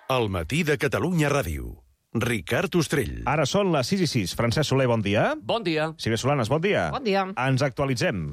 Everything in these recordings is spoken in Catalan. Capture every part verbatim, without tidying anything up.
El matí de Catalunya Ràdio. Ricard Ostrell. Ara són les sis i sis. Francesc Soler, bon dia. Bon dia. Sílvia Solanes, bon dia. Bon dia. Ens actualitzem.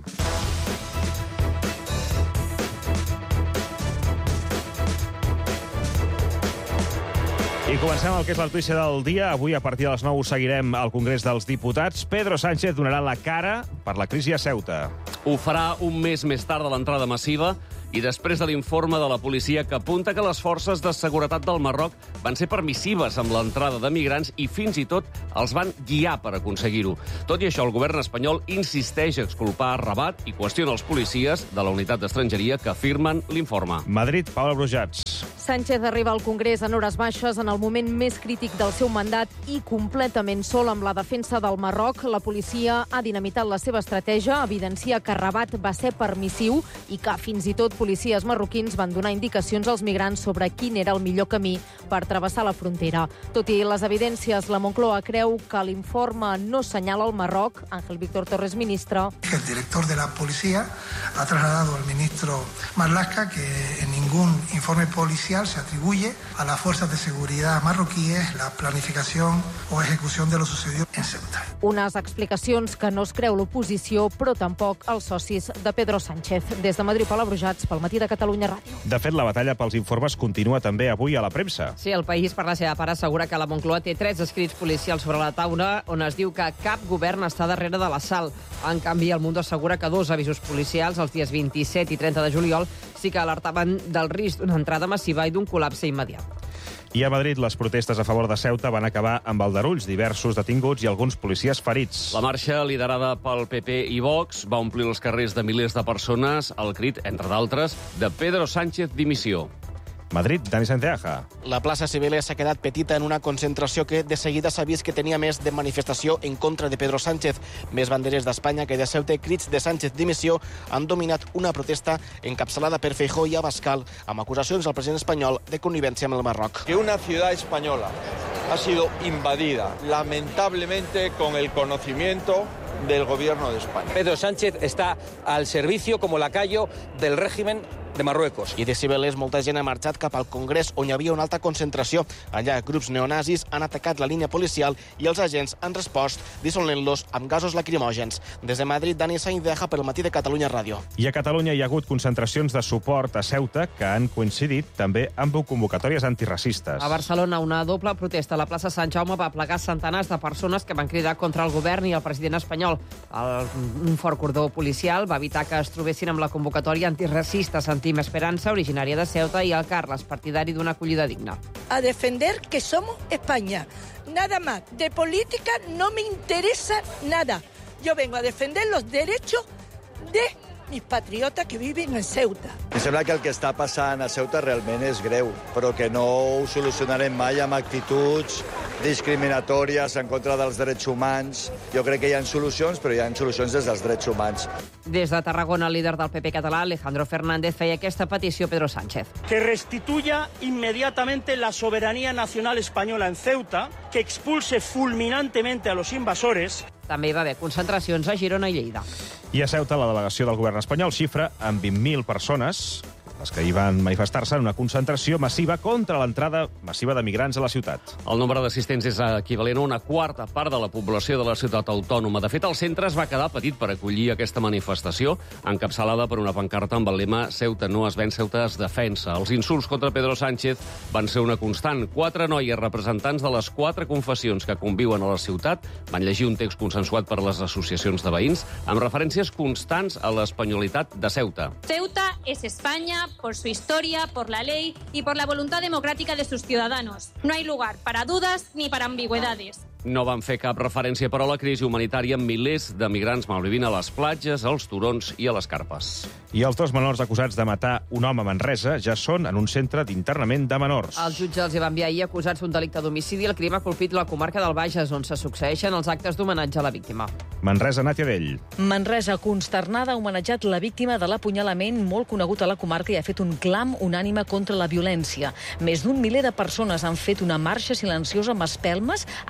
I comencem el que és la notícia del dia. Avui, a partir de les nou, seguirem al Congrés dels Diputats. Pedro Sánchez donarà la cara per la crisi a Ceuta. Ho farà un mes més tard de l'entrada massiva i després de l'informe de la policia que apunta que les forces de seguretat del Marroc van ser permissives amb l'entrada de migrants i fins i tot els van guiar per aconseguir-ho. Tot i això, el govern espanyol insisteix a exculpar Rabat i qüestiona els policies de la unitat d'estrangeria que afirmen l'informe. Madrid, Paula Brujats. Sánchez arriba al Congrés en hores baixes en el moment més crític del seu mandat i completament sol amb la defensa del Marroc. La policia ha dinamitat la seva estratègia, evidencia que Rabat va ser permissiu i que fins i tot policies marroquins van donar indicacions als migrants sobre quin era el millor camí per travessar la frontera. Tot i les evidències, la Moncloa creu que l'informe no senyala el Marroc. Ángel Víctor Torres, ministre. El director de la policía ha trasladado al ministro Marlaska que en ningún informe policial se atribuye a las fuerzas de seguridad marroquíes la planificación o ejecución de lo sucedido en Ceuta. Unes explicacions que no es creu l'oposició, però tampoc els socis de Pedro Sánchez. Des de Madrid, Paula Brujats, pel matí de Catalunya Ràdio. De fet, la batalla pels informes continua també avui a la premsa. Sí, el País, per la seva part, assegura que la Moncloa té tres escrits policials sobre la taula on es diu que cap govern està darrere de l'assalt. En canvi, el Mundo assegura que dos avisos policials, els dies vint-i-set i trenta de juliol, sí que alertaven del risc d'una entrada massiva i d'un col·lapse immediat. I a Madrid, les protestes a favor de Ceuta van acabar amb aldarulls, diversos detinguts i alguns policies ferits. La marxa, liderada pel P P i Vox, va omplir els carrers de milers de persones al crit, entre d'altres, de Pedro Sánchez dimissió. Madrid, Dani Santiago. La plaça Cibeles s'ha quedat petita en una concentració que de seguida s'ha vist que tenia més de manifestació en contra de Pedro Sánchez. Més banderes d'Espanya que de Ceuta, crits de Sánchez dimissió, han dominat una protesta encapçalada per Feijóo i Abascal, amb acusacions al president espanyol de connivència amb el Marroc. Que una ciudad española ha sido invadida, lamentablemente con el conocimiento del gobierno de España. Pedro Sánchez está al servicio como lacayo del régimen de Marruecos. I de Cibeles, molta gent ha marxat cap al Congrés, on hi havia una alta concentració. Allà, grups neonazis han atacat la línia policial i els agents han respost dissolent-los amb gasos lacrimògens. Des de Madrid, Dani Saindeja, per el matí de Catalunya Ràdio. I a Catalunya hi ha hagut concentracions de suport a Ceuta que han coincidit també amb convocatòries antiracistes. A Barcelona, una doble protesta a la plaça Sant Jaume va plegar centenars de persones que van cridar contra el govern i el president espanyol. El, un fort cordó policial va evitar que es trobessin amb la convocatòria antiracista Sentim Esperança, originària de Ceuta, i el Carles, partidari d'una acollida digna. A defender que somos España. Nada más. De política no me interesa nada. Yo vengo a defender los derechos de mis patriotes que viven en Ceuta. Em sembla que el que està passant a Ceuta realment és greu, però que no ho solucionarem mai amb actituds discriminatòries en contra dels drets humans. Jo crec que hi ha solucions, però hi ha solucions des dels drets humans. Des de Tarragona, el líder del P P català, Alejandro Fernández, feia aquesta petició a Pedro Sánchez. Que restituya inmediatamente la soberanía nacional española en Ceuta, que expulse fulminantemente a los invasores. També hi va haver concentracions a Girona i Lleida. I a Ceuta, la delegació del govern espanyol xifra amb vint mil persones les que hi van manifestar-se en una concentració massiva contra l'entrada massiva de migrants a la ciutat. El nombre d'assistents és equivalent a una quarta part de la població de la ciutat autònoma. De fet, el centre es va quedar petit per acollir aquesta manifestació, encapçalada per una pancarta amb el lema «Ceuta no es ven, Ceuta es defensa». Els insults contra Pedro Sánchez van ser una constant. Quatre noies representants de les quatre confessions que conviuen a la ciutat van llegir un text consensuat per les associacions de veïns amb referències constants a l'espanyolitat de Ceuta. Ceuta es España por su historia, por la ley y por la voluntad democrática de sus ciudadanos. No hay lugar para dudas ni para ambigüedades. No van fer cap referència, però, a la crisi humanitària amb milers de migrants malvivint a les platges, als turons i a les carpes. I els dos menors acusats de matar un home a Manresa ja són en un centre d'internament de menors. El jutge els hi va enviar ahir acusats d'un delicte d'homicidi. El crim ha colpit la comarca del Bages, on se succeeixen els actes d'homenatge a la víctima. Manresa, Nàtia Vell. Manresa, consternada, ha homenatjat la víctima de l'apunyalament molt conegut a la comarca i ha fet un clam unànime contra la violència. Més d'un miler de persones han fet una marxa silenciosa amb espelmes a la zona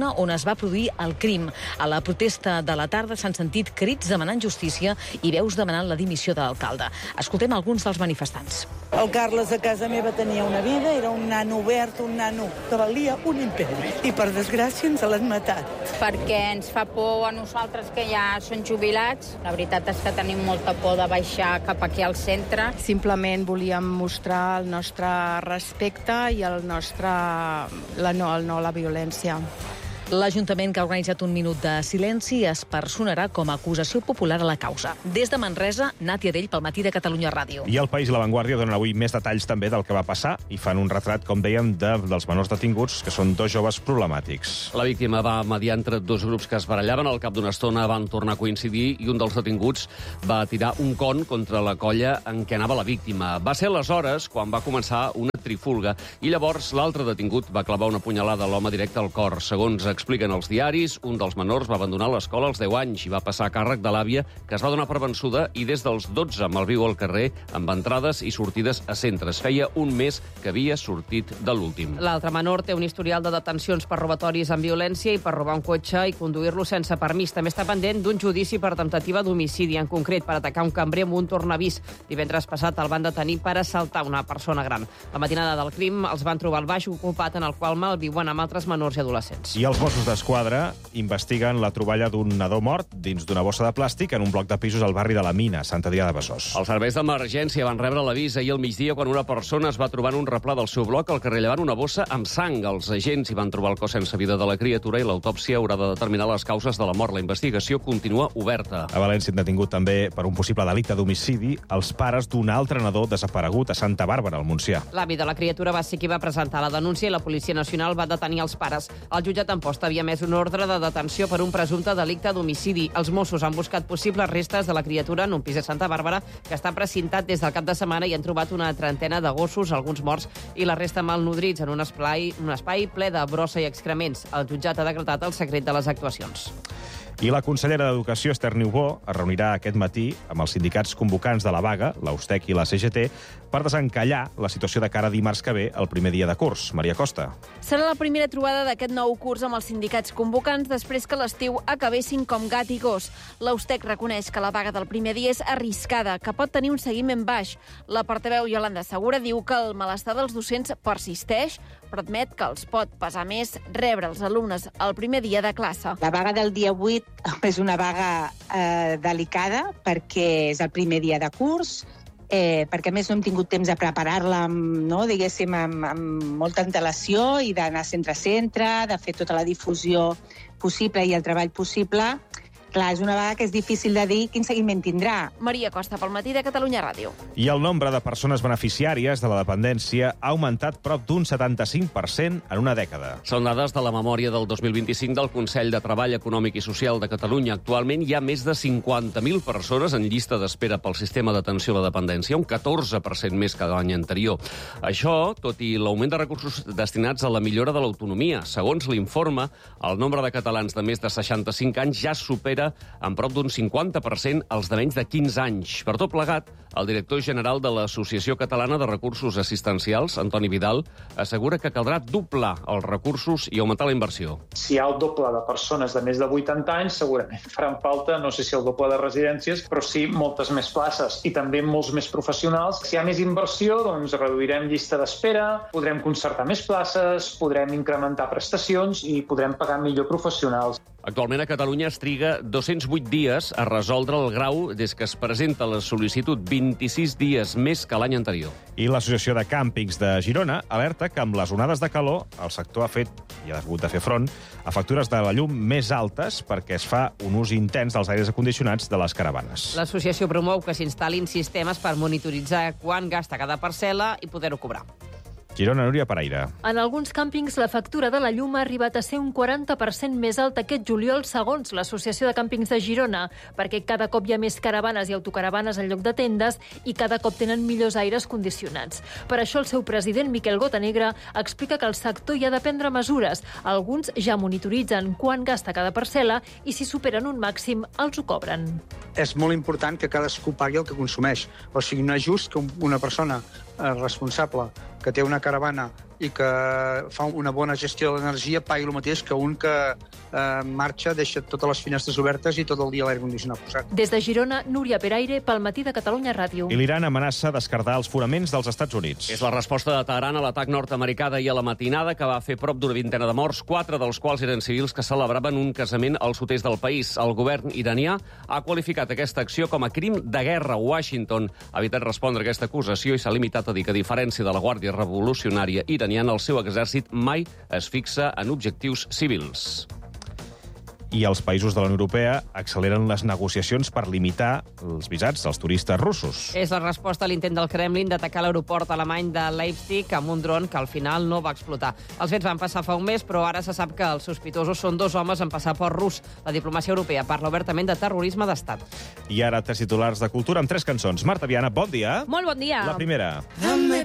zona on es va produir el crim. A la protesta de la tarda s'han sentit crits demanant justícia i veus demanant la dimissió de l'alcalde. Escoltem alguns dels manifestants. El Carles a casa meva tenia una vida, era un nano obert, un nano que valia un imperi. I per desgràcia ens l'han matat. Perquè ens fa por a nosaltres que ja són jubilats. La veritat és que tenim molta por de baixar cap aquí al centre. Simplement volíem mostrar el nostre respecte i el nostre... la no, el no a la violència. L'Ajuntament, que ha organitzat un minut de silenci, es personarà com a acusació popular a la causa. Des de Manresa, Nàtia Dell, pel Matí de Catalunya Ràdio. I El País i La Vanguardia donen avui més detalls també del que va passar i fan un retrat, com dèiem, de, dels menors detinguts, que són dos joves problemàtics. La víctima va mediar entre dos grups que es barallaven. Al cap d'una estona van tornar a coincidir i un dels detinguts va tirar un con contra la colla en què anava la víctima. Va ser aleshores quan va començar una trifulga i llavors l'altre detingut va clavar una punyalada a l'home directe al cor. Segons expliquen els diaris, un dels menors va abandonar l'escola als deu anys i va passar a càrrec de l'àvia, que es va donar per vençuda, i des dels dotze malviu al carrer amb entrades i sortides a centres. Feia un mes que havia sortit de l'últim. L'altre menor té un historial de detencions per robatoris amb violència i per robar un cotxe i conduir-lo sense permís. També està pendent d'un judici per temptativa d'homicidi, en concret per atacar un cambrer amb un tornavís. Divendres passat el van detenir per assaltar una persona gran. La matinada del crim els van trobar al baix ocupat en el qual malviuen amb altres menors i adolescents. I els Mossos d'Esquadra investiguen la troballa d'un nadó mort dins d'una bossa de plàstic en un bloc de pisos al barri de la Mina, Sant Adrià de Besòs. Els serveis d'emergència van rebre l'avís ahir al migdia quan una persona es va trobar en un replà del seu bloc al carrer Llevant una bossa amb sang. Els agents hi van trobar el cos sense vida de la criatura i l'autòpsia haurà de determinar les causes de la mort. La investigació continua oberta. A València han detingut també per un possible delicte d'homicidi els pares d'un altre nadó desaparegut a Santa Bàrbara, al Montsià. L'avi de la criatura va ser qui va presentar la denúncia i la Policia Nacional va detenir els pares. El jutjat Amposta havia emès un ordre de detenció per un presumpte delicte d'homicidi. Els Mossos han buscat possibles restes de la criatura en un pis de Santa Bàrbara que està precintat des del cap de setmana i han trobat una trentena de gossos, alguns morts, i la resta malnodrits en un espai, un espai ple de brossa i excrements. El jutjat ha decretat el secret de les actuacions. I la consellera d'Educació, Esther Niubó, es reunirà aquest matí amb els sindicats convocants de la vaga, la USTEC i la C G T, per desencallar la situació de cara a dimarts que ve, el primer dia de curs. Maria Costa. Serà la primera trobada d'aquest nou curs amb els sindicats convocants després que l'estiu acabessin com gat i gos. La USTEC reconeix que la vaga del primer dia és arriscada, que pot tenir un seguiment baix. La portaveu Iolanda Segura diu que el malestar dels docents persisteix, però admet que els pot pesar més rebre els alumnes el primer dia de classe. La vaga del dia vuit és una vaga eh, delicada perquè és el primer dia de curs, eh, perquè a més no hem tingut temps de preparar-la amb, no, diguéssim, amb, amb molta antelació i d'anar centre a centre, de fer tota la difusió possible i el treball possible. Clar, és una vaga que és difícil de dir quin seguiment tindrà. Maria Costa, pel Matí de Catalunya Ràdio. I el nombre de persones beneficiàries de la dependència ha augmentat prop d'un setanta-cinc per cent en una dècada. Són dades de la memòria del dos mil vint-i-cinc del Consell de Treball Econòmic i Social de Catalunya. Actualment hi ha més de cinquanta mil persones en llista d'espera pel sistema d'atenció a la dependència, un catorze per cent més que l'any anterior. Això, tot i l'augment de recursos destinats a la millora de l'autonomia. Segons l'informe, el nombre de catalans de més de seixanta-cinc anys ja supera en prop d'un cinquanta per cent els de menys de quinze anys. Per tot plegat, el director general de l'Associació Catalana de Recursos Assistencials, Antoni Vidal, assegura que caldrà doblar els recursos i augmentar la inversió. Si hi ha el doble de persones de més de vuitanta anys, segurament faran falta, no sé si el doble de residències, però sí moltes més places i també molts més professionals. Si hi ha més inversió, doncs reduirem llista d'espera, podrem concertar més places, podrem incrementar prestacions i podrem pagar millor professionals. Actualment a Catalunya es triga dos-cents vuit dies a resoldre el grau des que es presenta la sol·licitud, vint-i-sis dies més que l'any anterior. I l'Associació de Càmpings de Girona alerta que amb les onades de calor el sector ha fet i ha hagut de fer front a factures de la llum més altes perquè es fa un ús intens dels aires acondicionats de les caravanes. L'associació promou que s'instal·lin sistemes per monitoritzar quan gasta cada parcel·la i poder-ho cobrar. Girona, Núria Paraire. En alguns càmpings la factura de la llum ha arribat a ser un quaranta per cent més alta aquest juliol, segons l'Associació de Càmpings de Girona, perquè cada cop hi ha més caravanes i autocaravanes en lloc de tendes i cada cop tenen millors aires condicionats. Per això el seu president, Miquel Gotanegra, explica que el sector hi ha de prendre mesures. Alguns ja monitoritzen quan gasta cada parcel·la i si superen un màxim els ho cobren. És molt important que cadascú pagui el que consumeix. O sigui, no és just que una persona responsable que té una caravana i que fa una bona gestió de l'energia pagui el mateix que un que eh, marxa, deixa totes les finestres obertes i tot el dia l'aire condicionat posat. Des de Girona, Núria Peraire, pel Matí de Catalunya Ràdio. I l'Iran amenaça d'esquerdar els fonaments dels Estats Units. És la resposta de Teheran a l'atac nord-americà d'ahir a la matinada, que va fer prop d'una vintena de morts, quatre dels quals eren civils que celebraven un casament al sud-est del país. El govern iranià ha qualificat aquesta acció com a crim de guerra. Washington ha evitat respondre a aquesta acusació i s'ha limitat a dir que, a diferència de la Guàrdia Revolucionària iraniana, el seu exèrcit mai es fixa en objectius civils. I els països de la Unió Europea acceleren les negociacions per limitar els visats dels turistes russos. És la resposta a l'intent del Kremlin d'atacar l'aeroport alemany de Leipzig amb un dron que al final no va explotar. Els fets van passar fa un mes, però ara se sap que els sospitosos són dos homes en passaport rus. La diplomàcia europea parla obertament de terrorisme d'estat. I ara tres titulars de cultura amb tres cançons. Marta Viana, bon dia. Molt bon dia. La primera.